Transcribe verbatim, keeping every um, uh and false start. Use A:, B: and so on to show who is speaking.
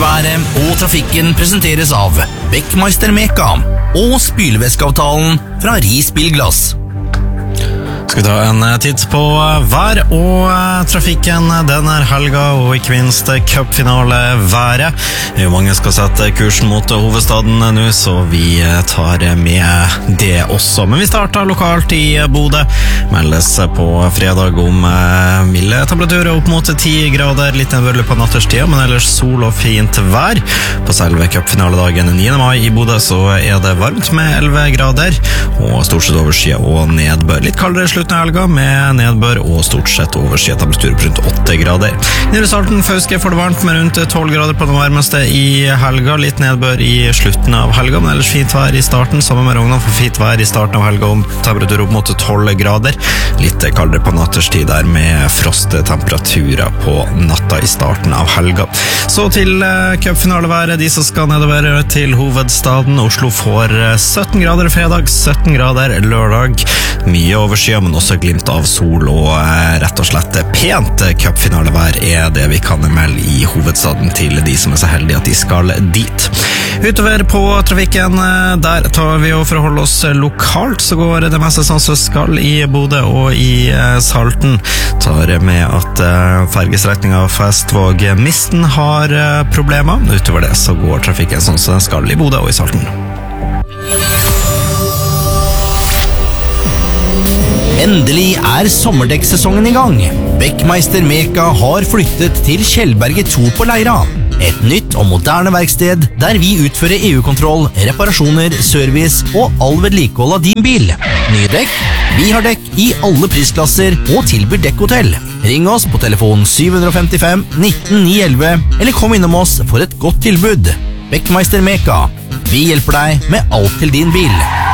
A: været og trafikken presenteres av Beckmeister Meka og spylevæskeavtalen fra Ris Bilglass.
B: Skal vi ta en titt på vær og trafikken denne helga, og ikke minst cupfinale været. Det er jo mange skal sette kursen mot hovedstaden nå, så vi tar med det også. Men vi starter lokalt i Bodø. Meldes på fredag om milde temperaturer opp mot ti grader, litt nedbørlig på natterstid, men ellers sol og fint vær. På selve cupfinaledagen niende mai i Bodø så er det varmt med elleve grader, og stort sett overskyet og nedbør. Litt kaldere slutten av helga med nedbør og stort sett overskyet temperatur på rundt åtte grader. Nede i Salten Fauske får det varmt med rundt tolv grader på det varmeste i helga. Litt nedbør i slutten av helga, men ellers fint vær i starten. Sammen med Rognan for fint vær i starten av helga om temperatur opp mot tolv grader. Litt kaldere på natterstid der med frosttemperaturer på natta i starten av helga. Så til cupfinaleværet, de som skal nedover til hovedstaden. Oslo får sytten grader fredag, sytten grader lørdag. Mye overskyet, men også glimt av sol og rett og slett pent cupfinalevær er det vi kan melde i hovedstaden til de som er så heldige at de skal dit. Utover på trafikken, der tar vi og forholder oss lokalt, så går det meste sånn som skal i Bodø og i Salten. Tar med at fergestrekningen Festvåg-Misten har problemer. Utover det så går trafikken sånn som den skal i Bodø og i Salten.
A: Endelig er sommerdekksesongen i gang. Beckmeister Meka har flyttet til Kjellberget to på Leira. Et nytt og moderne verksted der vi utfører E U-kontroll, reparasjoner, service og all vedlikehold av din bil. Nye dekk? Vi har dekk i alle prisklasser og tilbyr dekkhotell. Ring oss på telefon syv fem fem nitten ni elleve eller kom innom oss for et godt tilbud. Beckmeister Meka. Vi hjelper deg med alt til din bil.